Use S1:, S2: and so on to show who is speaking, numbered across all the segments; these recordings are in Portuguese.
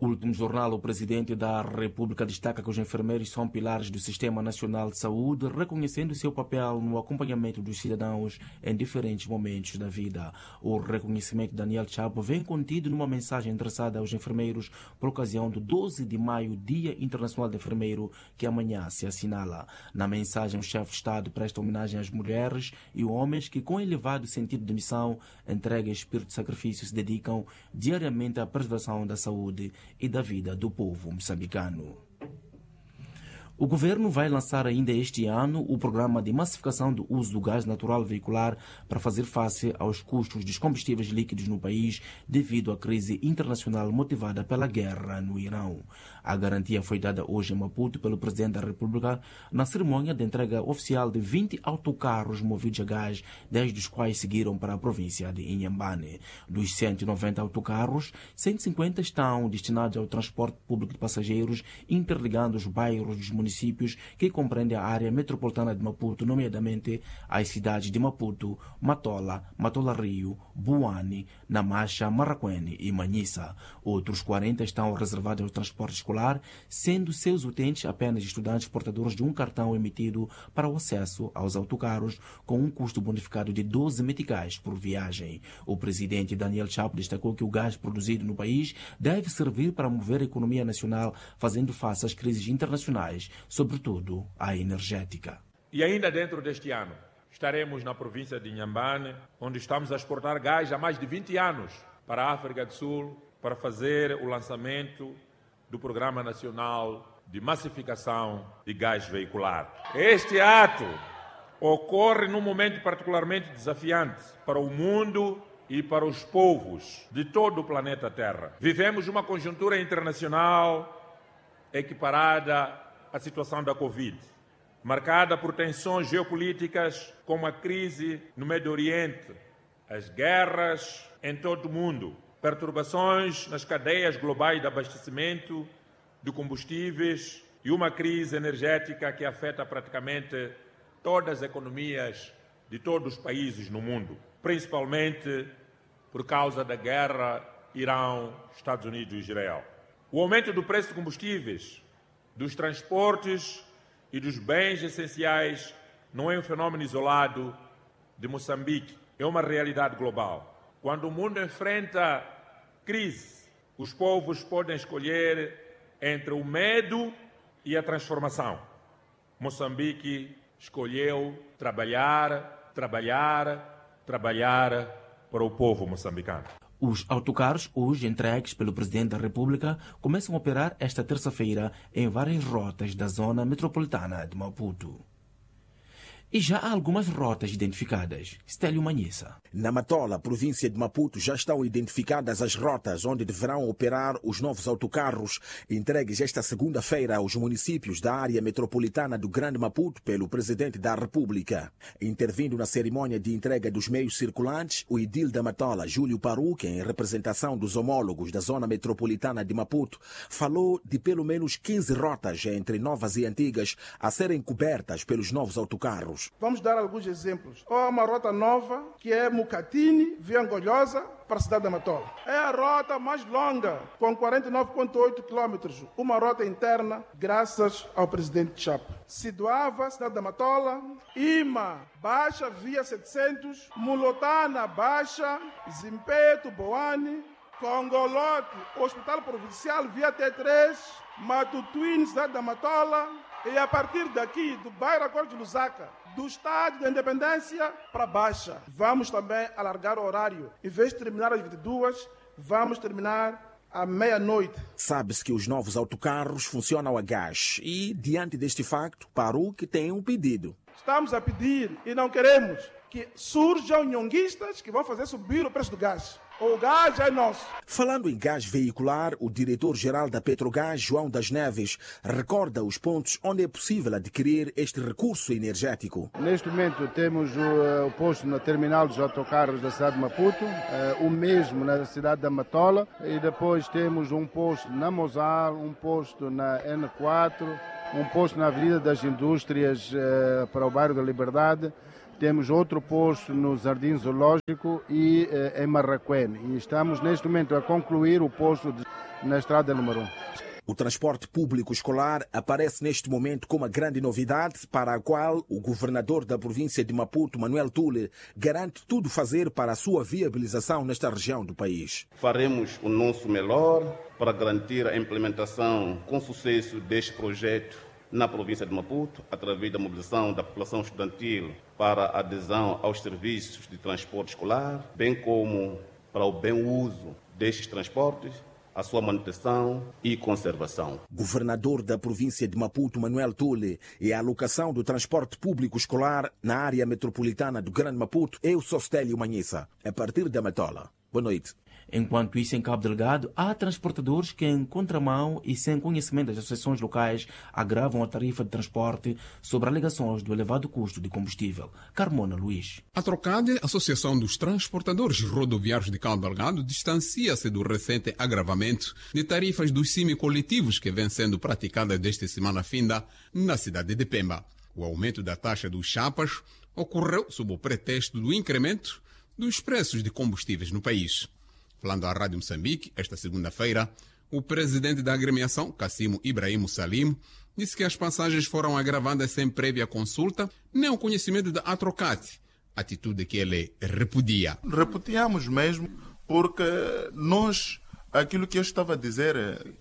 S1: Último jornal, o presidente da República destaca que os enfermeiros são pilares do Sistema Nacional de Saúde, reconhecendo seu papel no acompanhamento dos cidadãos em diferentes momentos da vida. O reconhecimento de Daniel Chapo vem contido numa mensagem endereçada aos enfermeiros por ocasião do 12 de maio, Dia Internacional do Enfermeiro, que amanhã se assinala. Na mensagem, o chefe de Estado presta homenagem às mulheres e homens que, com elevado sentido de missão, entrega e espírito de sacrifício, se dedicam diariamente à preservação da saúde e da vida do povo moçambicano. O governo vai lançar ainda este ano o programa de massificação do uso do gás natural veicular para fazer face aos custos dos combustíveis líquidos no país devido à crise internacional motivada pela guerra no Irão. A garantia foi dada hoje em Maputo pelo Presidente da República na cerimônia de entrega oficial de 20 autocarros movidos a gás, 10 dos quais seguiram para a província de Inhambane. Dos 190 autocarros, 150 estão destinados ao transporte público de passageiros, interligando os bairros dos municípios que compreendem a área metropolitana de Maputo, nomeadamente as cidades de Maputo, Matola, Matola Rio, Buane, Namacha, Marraquene e Manhissa. Outros 40 estão reservados ao transporte escolar, sendo seus utentes apenas estudantes portadores de um cartão emitido para o acesso aos autocarros, com um custo bonificado de 12 meticais por viagem. O presidente Daniel Chapo destacou que o gás produzido no país deve servir para mover a economia nacional, fazendo face às crises internacionais, sobretudo a energética.
S2: E ainda dentro deste ano, estaremos na província de Inhambane, onde estamos a exportar gás há mais de 20 anos para a África do Sul, para fazer o lançamento do Programa Nacional de Massificação de Gás Veicular. Este ato ocorre num momento particularmente desafiante para o mundo e para os povos de todo o planeta Terra. Vivemos uma conjuntura internacional equiparada à situação da Covid, marcada por tensões geopolíticas como a crise no Médio Oriente, as guerras em todo o mundo, perturbações nas cadeias globais de abastecimento de combustíveis e uma crise energética que afeta praticamente todas as economias de todos os países no mundo, principalmente por causa da guerra Irão, Estados Unidos e Israel. O aumento do preço de combustíveis, dos transportes e dos bens essenciais não é um fenômeno isolado de Moçambique, é uma realidade global. Quando o mundo enfrenta crise, os povos podem escolher entre o medo e a transformação. Moçambique escolheu trabalhar para o povo moçambicano.
S1: Os autocarros, hoje entregues pelo Presidente da República, começam a operar esta terça-feira em várias rotas da zona metropolitana de Maputo. E já há algumas rotas identificadas. Stélio Manhissa.
S3: Na Matola, província de Maputo, já estão identificadas as rotas onde deverão operar os novos autocarros entregues esta segunda-feira aos municípios da área metropolitana do Grande Maputo pelo Presidente da República. Intervindo na cerimônia de entrega dos meios circulantes, o edil da Matola, Júlio Paruque, em representação dos homólogos da zona metropolitana de Maputo, falou de pelo menos 15 rotas entre novas e antigas a serem cobertas pelos novos autocarros.
S4: Vamos dar alguns exemplos. Há uma rota nova, que é Mucatini, via Angolhosa, para a cidade da Matola. É a rota mais longa, com 49,8 quilômetros. Uma rota interna, graças ao presidente Chapo. Siduava, cidade da Matola. Ima, Baixa, via 700. Mulotana, Baixa. Zimpeto, Boane. Congolote, Hospital Provincial, via T3. Matutuíne, cidade da Matola. E a partir daqui, do bairro Acordo de Lusaka, do Estádio da Independência para Baixa, vamos também alargar o horário. Em vez de terminar às 22, vamos terminar à meia-noite.
S3: Sabe-se que os novos autocarros funcionam a gás e, diante deste facto, Paruque tem um pedido.
S4: Estamos a pedir e não queremos que surjam nhonguistas que vão fazer subir o preço do gás. O gás é nosso.
S3: Falando em gás veicular, o diretor-geral da Petrogás, João das Neves, recorda os pontos onde é possível adquirir este recurso energético.
S5: Neste momento temos o posto na terminal dos autocarros da cidade de Maputo, o mesmo na cidade da Matola, e depois temos um posto na Mozal, um posto na N4, um posto na Avenida das Indústrias para o bairro da Liberdade. temos outro posto no Jardim Zoológico e em Marraquém. E estamos neste momento a concluir o posto na estrada número 1.
S3: O transporte público escolar aparece neste momento como uma grande novidade para a qual o governador da província de Maputo, Manuel Tule, garante tudo fazer para a sua viabilização nesta região do país.
S6: Faremos o nosso melhor para garantir a implementação com sucesso deste projeto na província de Maputo, através da mobilização da população estudantil para a adesão aos serviços de transporte escolar, bem como para o bem uso destes transportes, a sua manutenção e conservação.
S3: Governador da província de Maputo, Manuel Tule, e a alocação do transporte público escolar na área metropolitana do Grande Maputo é o Sostélio Manhissa, a partir da Matola. Boa noite.
S1: Enquanto isso, em Cabo Delgado, há transportadores que, em contramão e sem conhecimento das associações locais, agravam a tarifa de transporte sobre alegações do elevado custo de combustível. Carmona Luís.
S7: A Trocade, Associação dos Transportadores Rodoviários de Cabo Delgado, distancia-se do recente agravamento de tarifas dos semicoletivos que vem sendo praticadas desde semana finda na cidade de Pemba. O aumento da taxa dos chapas ocorreu sob o pretexto do incremento dos preços de combustíveis no país. Falando à Rádio Moçambique, esta segunda-feira, o presidente da agremiação, Cassimo Ibrahim Salim, disse que as passagens foram agravadas sem prévia consulta nem o conhecimento da Atrocate, atitude que ele repudia.
S8: Repudiamos mesmo, porque aquilo que eu estava a dizer,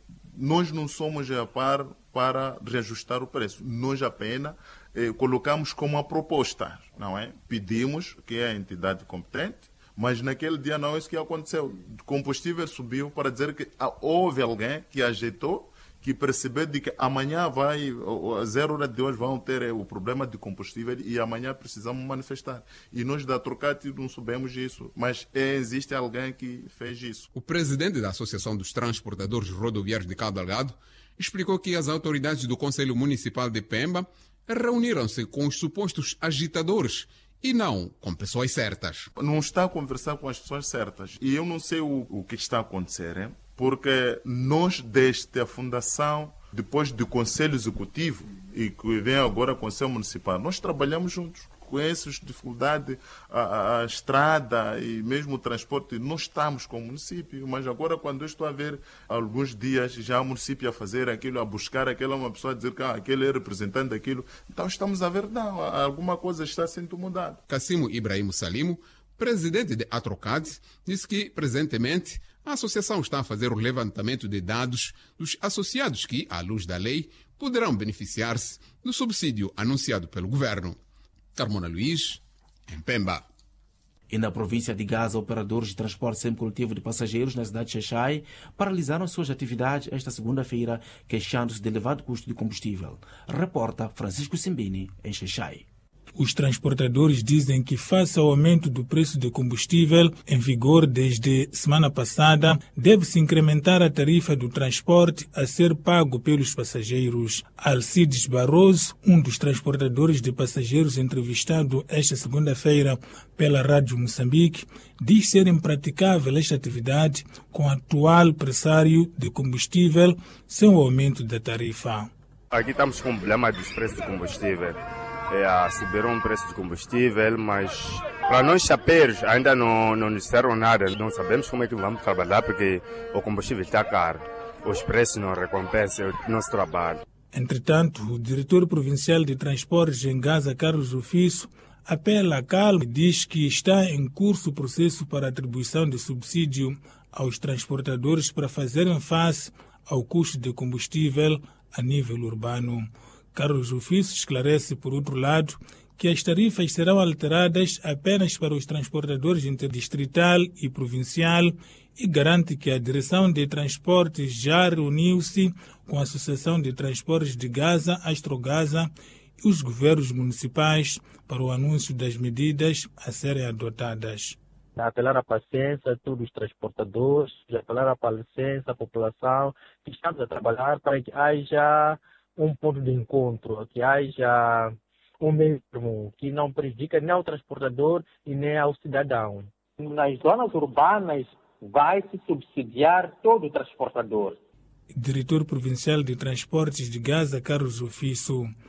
S8: nós não somos a par para reajustar o preço. Nós apenas colocamos como uma proposta, não é? Pedimos que a entidade competente, mas naquele dia não é isso que aconteceu. O combustível subiu para dizer que houve alguém que ajeitou, que percebeu de que amanhã às 0 horas de hoje vão ter o problema de combustível e amanhã precisamos manifestar. E nós da Trocate não soubemos isso, mas existe alguém que fez isso.
S7: O presidente da Associação dos Transportadores Rodoviários de Cabo Delgado explicou que as autoridades do Conselho Municipal de Pemba reuniram-se com os supostos agitadores e não com pessoas certas.
S8: Não está a conversar com as pessoas certas. E eu não sei o que está a acontecer, hein? Porque nós, desde a fundação, depois do Conselho Executivo, e que vem agora o Conselho Municipal, nós trabalhamos juntos. Conheço as dificuldades, a estrada e mesmo o transporte, nós estamos com o município, mas agora quando eu estou a ver alguns dias já o município a fazer aquilo, a buscar aquela uma pessoa a dizer que aquele é representante daquilo, então estamos a ver, não, alguma coisa está sendo mudada.
S7: Cassimo Ibrahim Salimo, presidente de Atrocade, disse que presentemente a associação está a fazer o levantamento de dados dos associados que, à luz da lei, poderão beneficiar-se do subsídio anunciado pelo governo. Carmona Luís, em Pemba.
S1: E na província de Gaza, operadores de transporte semicoletivo de passageiros na cidade de Xai-Xai paralisaram suas atividades esta segunda-feira, queixando-se de elevado custo de combustível. Reporta Francisco Simbini, em Xai-Xai.
S9: Os transportadores dizem que, face ao aumento do preço de combustível em vigor desde semana passada, deve-se incrementar a tarifa do transporte a ser pago pelos passageiros. Alcides Barroso, um dos transportadores de passageiros entrevistado esta segunda-feira pela Rádio Moçambique, diz ser impraticável esta atividade com o atual pressário de combustível sem o aumento da tarifa.
S10: Aqui estamos com um problema dos preços de combustível. Subiram o preço de combustível, mas para nós chapeiros ainda não disseram nada. Não sabemos como é que vamos trabalhar porque o combustível está caro. Os preços não recompensam o nosso trabalho.
S9: Entretanto, o diretor provincial de transportes em Gaza, Carlos Ofício, apela à calma e diz que está em curso o processo para a atribuição de subsídio aos transportadores para fazerem face ao custo de combustível a nível urbano. Carlos Ofício esclarece, por outro lado, que as tarifas serão alteradas apenas para os transportadores interdistrital e provincial e garante que a Direção de Transportes já reuniu-se com a Associação de Transportes de Gaza, Astrogaza, e os governos municipais para o anúncio das medidas a serem adotadas.
S11: Apelar a paciência a todos os transportadores, apelar a paciência à população, que estamos a trabalhar para que haja um ponto de encontro, que haja um meio termo que não prejudica nem ao transportador e nem ao cidadão.
S12: Nas zonas urbanas vai-se subsidiar todo o transportador.
S9: Diretor Provincial de Transportes de Gaza, Carlos Ofício.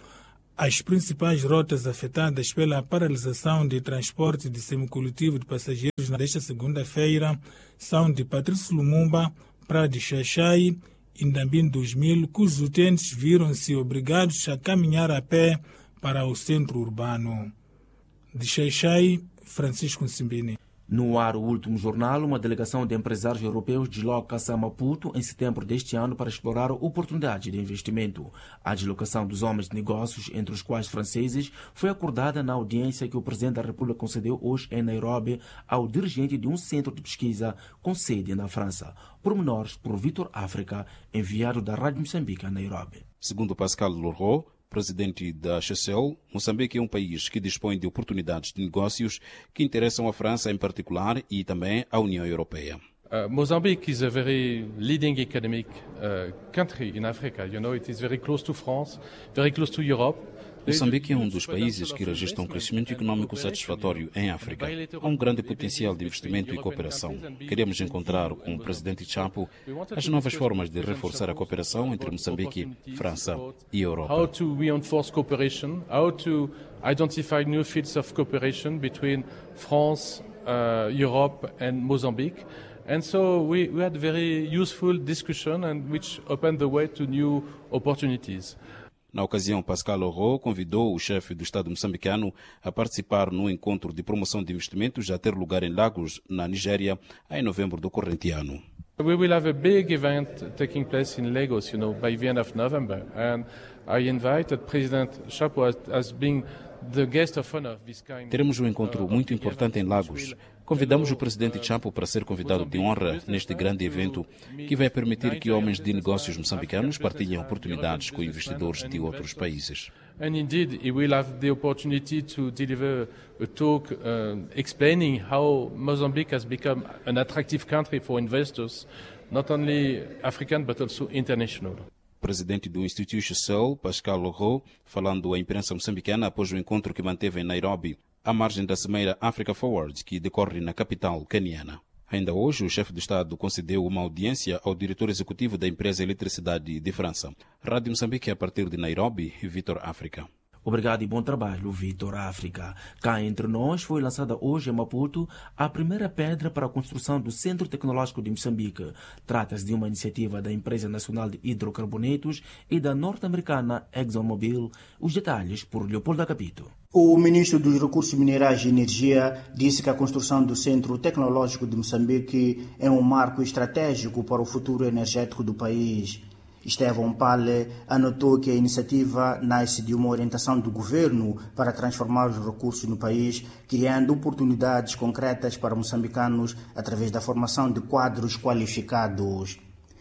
S9: As principais rotas afetadas pela paralisação de transporte de semicoletivo de passageiros nesta segunda-feira são de Patrício Lumumba para de Xaixai e Ndambim 2000, cujos utentes viram-se obrigados a caminhar a pé para o centro urbano. De Xaixai, Francisco Nsimbini.
S1: No ar, o último jornal, uma delegação de empresários europeus desloca-se a Maputo em setembro deste ano para explorar oportunidades de investimento. A deslocação dos homens de negócios, entre os quais franceses, foi acordada na audiência que o Presidente da República concedeu hoje em Nairobi ao dirigente de um centro de pesquisa com sede na França. Pormenores por Vitor África, enviado da Rádio Moçambique a Nairobi.
S13: Segundo Pascal Leroux, presidente da CHCEL, Moçambique é um país que dispõe de oportunidades de negócios que interessam a França em particular e também a União Europeia.
S14: Mozambique is a very leading economic country in Africa. You know, it is very close to France, very close to Europe.
S13: Moçambique é um dos países que registra um crescimento econômico satisfatório em África. Há um grande potencial de investimento e cooperação. Queremos encontrar com o presidente Chapo as novas formas de reforçar a cooperação entre Moçambique, França e Europa.
S14: How to reinforce cooperation, how to identify new fields of cooperation between France, Europe and Mozambique. And so we had a very useful discussion and which opened the way to new opportunities.
S13: Na ocasião, Pascal Leroux convidou o chefe do Estado moçambicano a participar no encontro de promoção de investimentos a ter lugar em Lagos, na Nigéria, em novembro do corrente ano.
S14: We will have a big event taking place in Lagos, by the end of November. And I invited President Chapo as being the guest of honor of this kind.
S13: Teremos um encontro muito importante em Lagos. Convidamos o presidente Chapo para ser convidado de honra neste grande evento que vai permitir que homens de negócios moçambicanos partilhem oportunidades com investidores de outros países.
S14: And indeed, he will have the opportunity to deliver a talk explaining how Mozambique has become an attractive country for investors, not only African but also international.
S13: Presidente do Instituto CHCEL, Pascal Leroux, falando à imprensa moçambicana após o encontro que manteve em Nairobi, à margem da Cimeira Africa Forward, que decorre na capital caniana. Ainda hoje, o chefe de Estado concedeu uma audiência ao diretor executivo da empresa Eletricidade de França. Rádio Moçambique, a partir de Nairobi, Vitor África.
S1: Obrigado e bom trabalho, Vitor África. Cá entre nós foi lançada hoje em Maputo a primeira pedra para a construção do Centro Tecnológico de Moçambique. Trata-se de uma iniciativa da Empresa Nacional de Hidrocarbonetos e da norte-americana ExxonMobil. Os detalhes por Leopoldo Capito.
S15: O ministro dos Recursos Minerais e Energia disse que a construção do Centro Tecnológico de Moçambique é um marco estratégico para o futuro energético do país. Estevão Pale anotou que a iniciativa nasce de uma orientação do governo para transformar os recursos no país, criando oportunidades concretas para moçambicanos através da formação de quadros qualificados.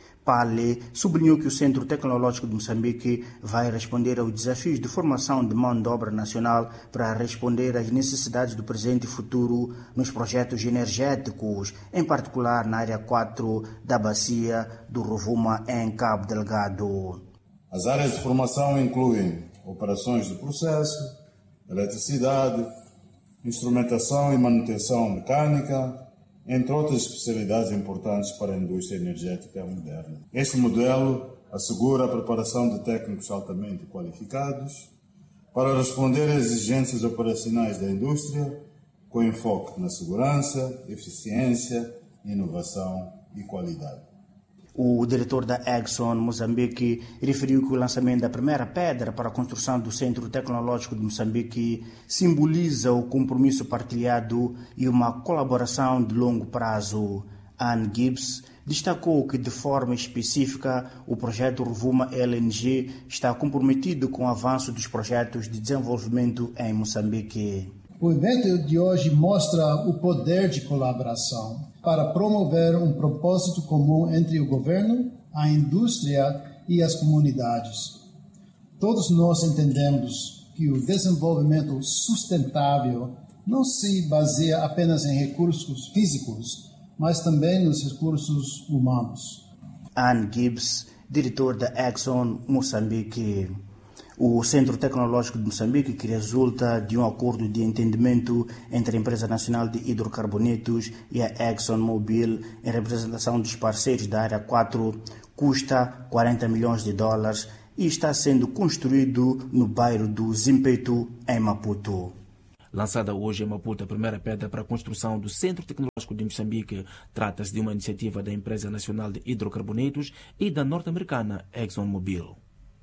S15: Pale sublinhou que o Centro Tecnológico de Moçambique vai responder aos desafios de formação de mão de obra nacional para responder às necessidades do presente e futuro nos projetos energéticos, em particular na área 4 da bacia do Rovuma em Cabo Delgado.
S16: As áreas de formação incluem operações de processo, eletricidade, instrumentação e manutenção mecânica, entre outras especialidades importantes para a indústria energética moderna. Este modelo assegura a preparação de técnicos altamente qualificados para responder às exigências operacionais da indústria, com enfoque na segurança, eficiência, inovação e qualidade.
S15: O diretor da Exxon Moçambique referiu que o lançamento da primeira pedra para a construção do Centro Tecnológico de Moçambique simboliza o compromisso partilhado e uma colaboração de longo prazo. Anne Gibbs destacou que, de forma específica, o projeto Rovuma LNG está comprometido com o avanço dos projetos de desenvolvimento em Moçambique.
S17: O evento de hoje mostra o poder de colaboração para promover um propósito comum entre o governo, a indústria e as comunidades. Todos nós entendemos que o desenvolvimento sustentável não se baseia apenas em recursos físicos, mas também nos recursos humanos.
S15: Anne Gibbs, diretor da Exxon Moçambique. O Centro Tecnológico de Moçambique, que resulta de um acordo de entendimento entre a Empresa Nacional de Hidrocarbonetos e a ExxonMobil em representação dos parceiros da Área 4, custa $40 milhões e está sendo construído no bairro do Zimpeto, em Maputo.
S1: Lançada hoje em Maputo a primeira pedra para a construção do Centro Tecnológico de Moçambique, trata-se de uma iniciativa da Empresa Nacional de Hidrocarbonetos e da norte-americana ExxonMobil.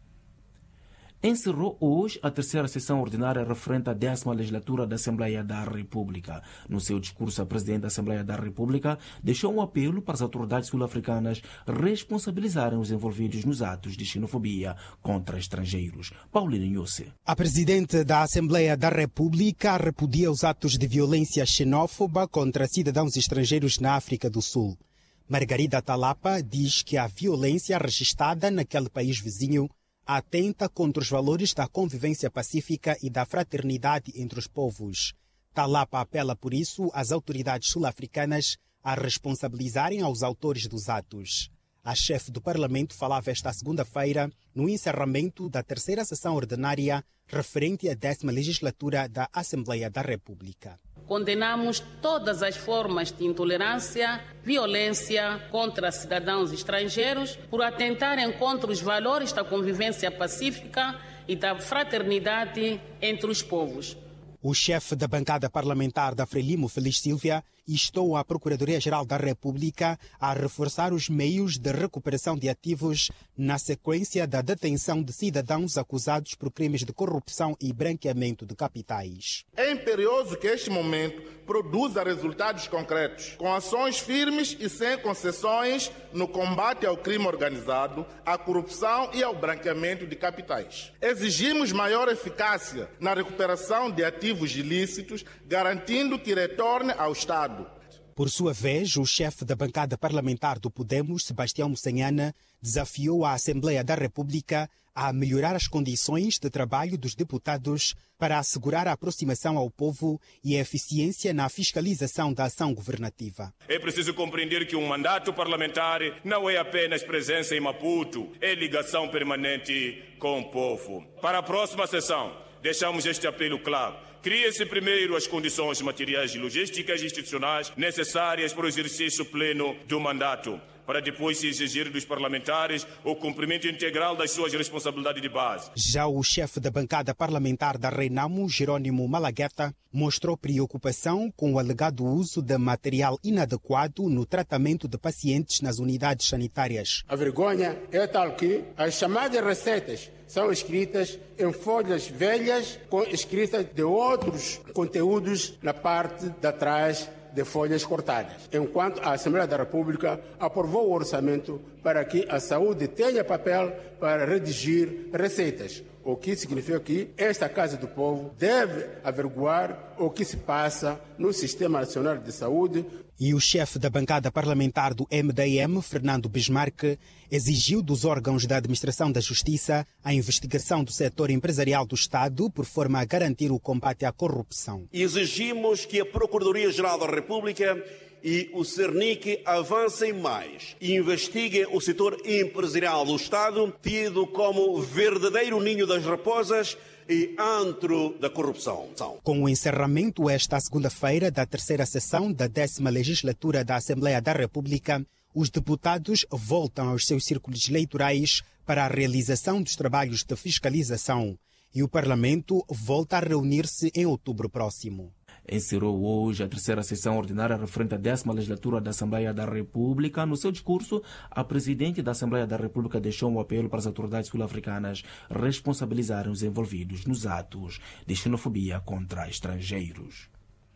S1: Encerrou hoje a terceira sessão ordinária referente à 10ª legislatura da Assembleia da República. No seu discurso, a Presidente da Assembleia da República deixou um apelo para as autoridades sul-africanas responsabilizarem os envolvidos nos atos de xenofobia contra estrangeiros. Paulino Nhosse.
S18: A Presidente da Assembleia da República repudia os atos de violência xenófoba contra cidadãos estrangeiros na África do Sul. Margarida Talapa diz que a violência registrada naquele país vizinho atenta contra os valores da convivência pacífica e da fraternidade entre os povos. Talapa apela, por isso, às autoridades sul-africanas a responsabilizarem aos autores dos atos. A chefe do Parlamento falava esta segunda-feira no encerramento da terceira sessão ordinária referente à 10ª legislatura da Assembleia da República.
S19: Condenamos todas as formas de intolerância, violência contra cidadãos estrangeiros por atentarem contra os valores da convivência pacífica e da fraternidade entre os povos.
S18: O chefe da bancada parlamentar da Frelimo, Feliz Silvia, instou a Procuradoria-Geral da República a reforçar os meios de recuperação de ativos na sequência da detenção de cidadãos acusados por crimes de corrupção e branqueamento de capitais.
S20: É imperioso que este momento produza resultados concretos, com ações firmes e sem concessões no combate ao crime organizado, à corrupção e ao branqueamento de capitais. Exigimos maior eficácia na recuperação de ativos ilícitos, garantindo que retorne ao Estado.
S18: Por sua vez, o chefe da bancada parlamentar do Podemos, Sebastião Moçanhana, desafiou a Assembleia da República a melhorar as condições de trabalho dos deputados para assegurar a aproximação ao povo e a eficiência na fiscalização da ação governativa.
S21: É preciso compreender que um mandato parlamentar não é apenas presença em Maputo, é ligação permanente com o povo. Para a próxima sessão, deixamos este apelo claro. Cria-se primeiro as condições materiais e logísticas institucionais necessárias para o exercício pleno do mandato, para depois se exigir dos parlamentares o cumprimento integral das suas responsabilidades de base.
S18: Já o chefe da bancada parlamentar da Renamo, Jerônimo Malagueta, mostrou preocupação com o alegado uso de material inadequado no tratamento de pacientes nas unidades sanitárias.
S22: A vergonha é tal que as chamadas receitas são escritas em folhas velhas com escrita de outros conteúdos na parte de trás de folhas cortadas, enquanto a Assembleia da República aprovou o orçamento para que a saúde tenha papel para redigir receitas, o que significa que esta Casa do Povo deve averiguar o que se passa no Sistema Nacional de Saúde.
S18: E o chefe da bancada parlamentar do MDM, Fernando Bismarck, exigiu dos órgãos da Administração da Justiça a investigação do setor empresarial do Estado por forma a garantir o combate à corrupção.
S23: Exigimos que a Procuradoria-Geral da República e o Cernic avancem mais e investiguem o setor empresarial do Estado, tido como verdadeiro ninho das raposas e antro da corrupção.
S18: Com o encerramento esta segunda-feira da terceira sessão da 10ª legislatura da Assembleia da República, os deputados voltam aos seus círculos eleitorais para a realização dos trabalhos de fiscalização e o Parlamento volta a reunir-se em outubro próximo.
S1: Encerrou hoje a terceira sessão ordinária referente à 10ª legislatura da Assembleia da República. No seu discurso, a Presidente da Assembleia da República deixou um apelo para as autoridades sul-africanas responsabilizarem os envolvidos nos atos de xenofobia contra estrangeiros.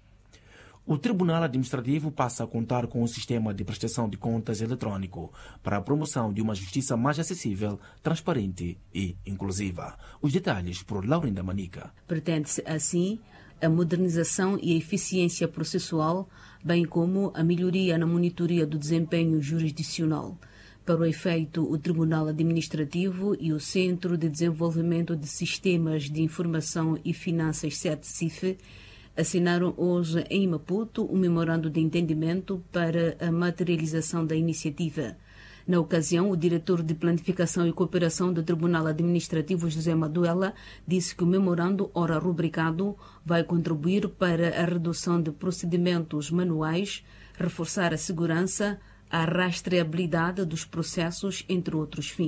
S1: O Tribunal Administrativo passa a contar com um sistema de prestação de contas eletrônico para a promoção de uma justiça mais acessível, transparente e inclusiva. Os detalhes por Laurinda Manica.
S24: Pretende-se, assim, a modernização e a eficiência processual, bem como a melhoria na monitoria do desempenho jurisdicional. Para o efeito, o Tribunal Administrativo e o Centro de Desenvolvimento de Sistemas de Informação e Finanças, CETSIF, assinaram hoje em Maputo um memorando de entendimento para a materialização da iniciativa. Na ocasião, o diretor de Planificação e Cooperação do Tribunal Administrativo, José Maduela, disse que o memorando, ora rubricado, vai contribuir para a redução de procedimentos manuais, reforçar a segurança, a rastreabilidade dos processos, entre outros fins.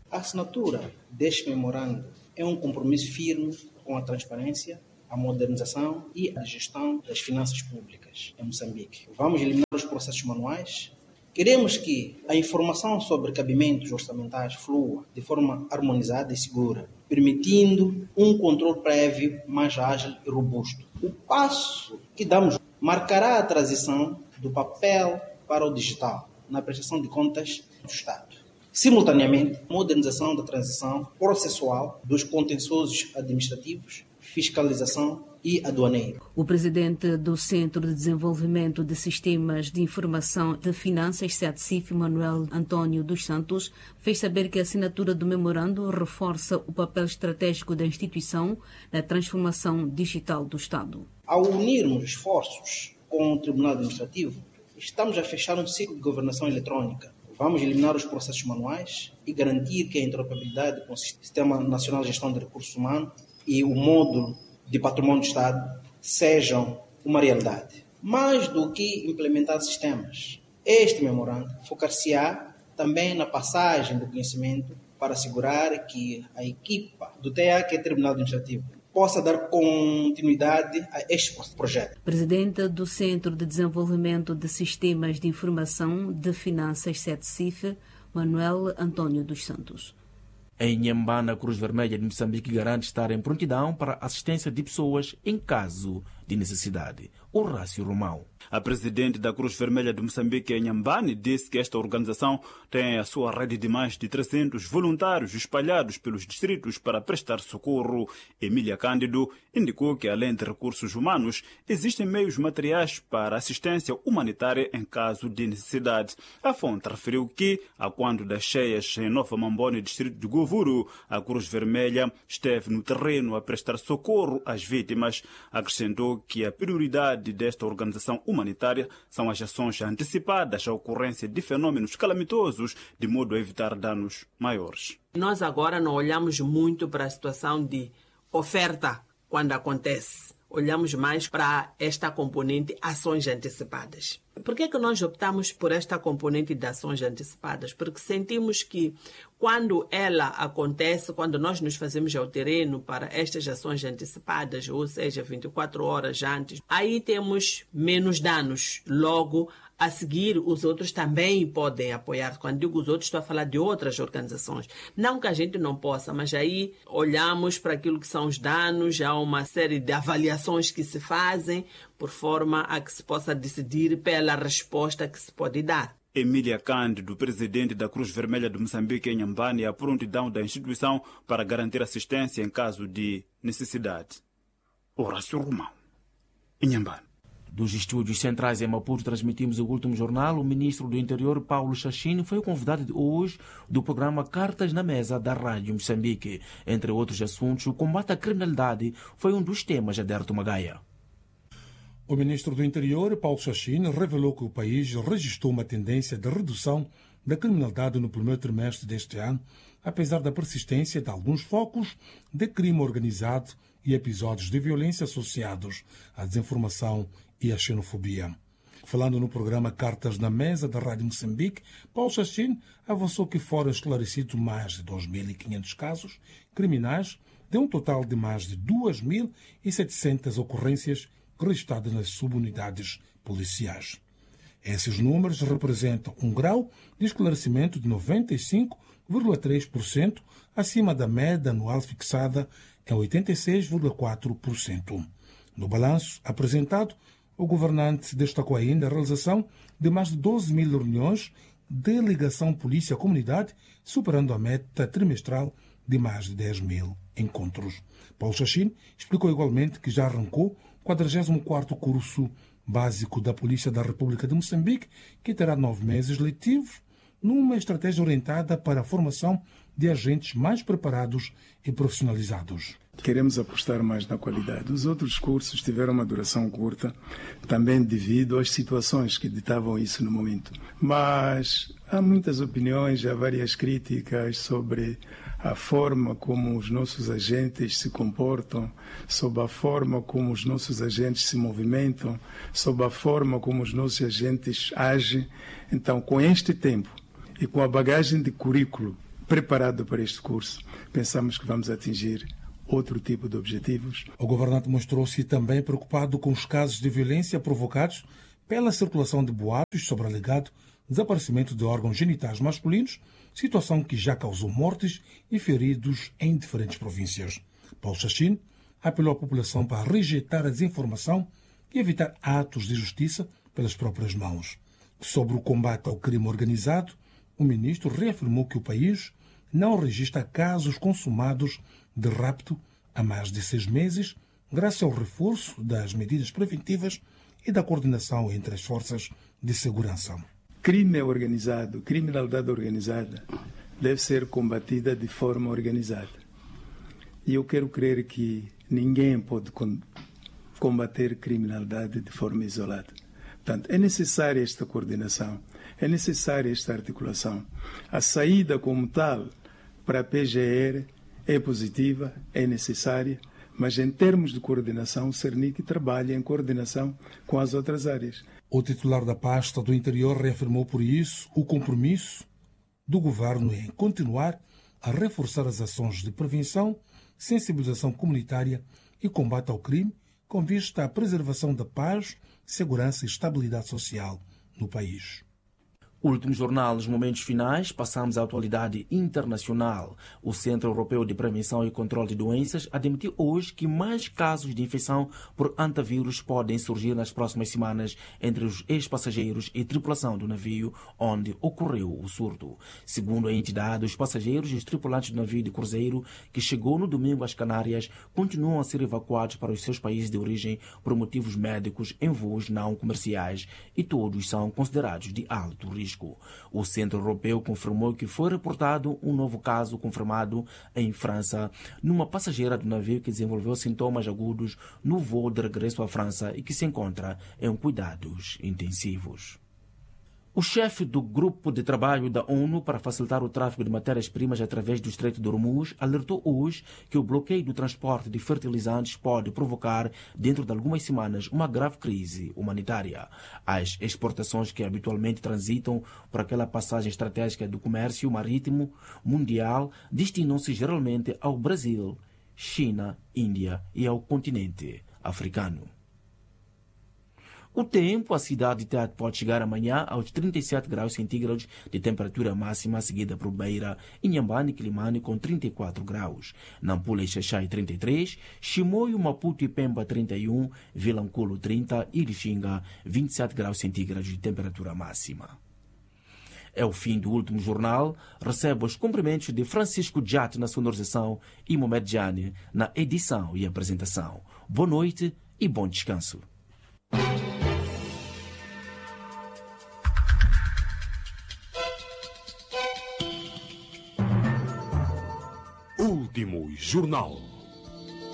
S2: A assinatura deste memorando é um compromisso firme com a transparência, a modernização e a gestão das finanças públicas em Moçambique. Vamos eliminar os processos manuais. Queremos que a informação sobre cabimentos orçamentais flua de forma harmonizada e segura, permitindo um controle prévio mais ágil e robusto. O passo que damos marcará a transição do papel para o digital na prestação de contas do Estado. Simultaneamente, modernização da transição processual dos contenciosos administrativos, fiscalização e aduaneiro.
S24: O presidente do Centro de Desenvolvimento de Sistemas de Informação de Finanças, CETSIF, Manuel Antônio dos Santos, fez saber que a assinatura do memorando reforça o papel estratégico da instituição na transformação digital do Estado.
S2: Ao unirmos esforços com o Tribunal Administrativo, estamos a fechar um ciclo de governação eletrônica. Vamos eliminar os processos manuais e garantir que a interoperabilidade com o Sistema Nacional de Gestão de Recursos Humanos e o módulo de patrimônio do Estado sejam uma realidade. Mais do que implementar sistemas, este memorando focar-se-á também na passagem do conhecimento para assegurar que a equipa do TA, que é Tribunal Administrativo, possa dar continuidade a este projeto.
S24: Presidente do Centro de Desenvolvimento de Sistemas de Informação de Finanças, CETSIF, Manuel Antônio dos Santos.
S1: Em Nhambana, a Cruz Vermelha de Moçambique garante estar em prontidão para a assistência de pessoas em caso de necessidade. Horácio Romão.
S4: A presidente da Cruz Vermelha de Moçambique, em Nhambane, disse que esta organização tem a sua rede de mais de 300 voluntários espalhados pelos distritos para prestar socorro. Emília Cândido indicou que, além de recursos humanos, existem meios materiais para assistência humanitária em caso de necessidade. A fonte referiu que, a quando das cheias em Nova Mambone, distrito de Govuro, a Cruz Vermelha esteve no terreno a prestar socorro às vítimas. Acrescentou que a prioridade desta organização humanitária são as ações antecipadas à ocorrência de fenômenos calamitosos, de modo a evitar danos maiores.
S5: Nós agora não olhamos muito para a situação de oferta quando acontece. Olhamos mais para esta componente ações antecipadas. Por que nós optamos por esta componente de ações antecipadas? Porque sentimos que quando ela acontece, quando nós nos fazemos ao terreno para estas ações antecipadas, ou seja, 24 horas antes, aí temos menos danos. Logo, a seguir, os outros também podem apoiar. Quando digo os outros, estou a falar de outras organizações. Não que a gente não possa, mas aí olhamos para aquilo que são os danos, há uma série de avaliações que se fazem, por forma a que se possa decidir pela resposta que se pode dar.
S4: Emília Cândido, presidente da Cruz Vermelha de Moçambique, em Nhambane, a prontidão da instituição para garantir assistência em caso de necessidade. Horácio Romão, em Nhambane.
S1: Dos estúdios centrais em Maputo, transmitimos o último jornal. O ministro do Interior, Paulo Chachine, foi o convidado de hoje do programa Cartas na Mesa da Rádio Moçambique. Entre outros assuntos, o combate à criminalidade foi um dos temas de Aderto Magaia.
S6: O ministro do Interior, Paulo Chachine, revelou que o país registrou uma tendência de redução da criminalidade no primeiro trimestre deste ano, apesar da persistência de alguns focos de crime organizado e episódios de violência associados à desinformação e à xenofobia. Falando no programa Cartas na Mesa da Rádio Moçambique, Paulo Chachine avançou que foram esclarecidos mais de 2.500 casos criminais, de um total de mais de 2.700 ocorrências registradas nas subunidades policiais. Esses números representam um grau de esclarecimento de 95,3%, acima da média anual fixada em 86,4%. No balanço apresentado, o governante destacou ainda a realização de mais de 12 mil reuniões de ligação polícia-comunidade, superando a meta trimestral de mais de 10 mil encontros. Paulo Chachine explicou igualmente que já arrancou o 44º curso básico da Polícia da República de Moçambique, que terá 9 meses letivos, numa estratégia orientada para a formação de agentes mais preparados e profissionalizados.
S25: Queremos apostar mais na qualidade. Os outros cursos tiveram uma duração curta, também devido às situações que ditavam isso no momento. Mas há muitas opiniões, há várias críticas sobre a forma como os nossos agentes se comportam, sobre a forma como os nossos agentes se movimentam, sobre a forma como os nossos agentes agem. Então, com este tempo e com a bagagem de currículo preparado para este curso. Pensamos que vamos atingir outro tipo de objetivos.
S6: O governante mostrou-se também preocupado com os casos de violência provocados pela circulação de boatos sobre alegado desaparecimento de órgãos genitais masculinos, situação que já causou mortes e feridos em diferentes províncias. Paulo Chachine apelou à população para rejeitar a desinformação e evitar atos de justiça pelas próprias mãos. Sobre o combate ao crime organizado, o ministro reafirmou que o país não registra casos consumados de rapto há mais de 6 meses, graças ao reforço das medidas preventivas e da coordenação entre as forças de segurança.
S25: Crime organizado, criminalidade organizada, deve ser combatida de forma organizada. E eu quero crer que ninguém pode combater criminalidade de forma isolada. Portanto, é necessária esta coordenação, é necessária esta articulação. A saída como tal para a PGR é positiva, é necessária, mas em termos de coordenação, o Cernic trabalha em coordenação com as outras áreas.
S6: O titular da pasta do Interior reafirmou, por isso, o compromisso do governo em continuar a reforçar as ações de prevenção, sensibilização comunitária e combate ao crime, com vista à preservação da paz, segurança e estabilidade social no país.
S1: Último jornal, nos momentos finais, passamos à atualidade internacional. O Centro Europeu de Prevenção e Controle de Doenças admitiu hoje que mais casos de infecção por antavírus podem surgir nas próximas semanas entre os ex-passageiros e tripulação do navio onde ocorreu o surto. Segundo a entidade, os passageiros e os tripulantes do navio de cruzeiro que chegou no domingo às Canárias continuam a ser evacuados para os seus países de origem por motivos médicos em voos não comerciais e todos são considerados de alto risco. O Centro Europeu confirmou que foi reportado um novo caso confirmado em França, numa passageira do navio que desenvolveu sintomas agudos no voo de regresso à França e que se encontra em cuidados intensivos. O chefe do Grupo de Trabalho da ONU para facilitar o tráfico de matérias-primas através do Estreito de Hormuz alertou hoje que o bloqueio do transporte de fertilizantes pode provocar, dentro de algumas semanas, uma grave crise humanitária. As exportações que habitualmente transitam por aquela passagem estratégica do comércio marítimo mundial destinam-se geralmente ao Brasil, China, Índia e ao continente africano. O tempo, a cidade de Tete pode chegar amanhã aos 37 graus centígrados de temperatura máxima, seguida por Beira, Inhambane e Quilimane com 34 graus. Nampula e Xaxai 33, Chimoio, Maputo e Pemba 31, Vilanculo 30 e Lixinga 27 graus centígrados de temperatura máxima. É o fim do último jornal. Recebe os cumprimentos de Francisco Jat na sonorização e Mohamed Jane na edição e apresentação. Boa noite e bom descanso.
S3: Último jornal.